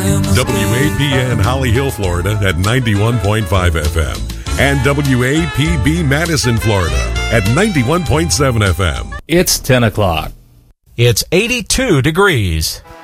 WAPN Holly Hill, Florida at 91.5 FM. And WAPB Madison, Florida at 91.7 FM. It's 10 o'clock. It's 82 degrees.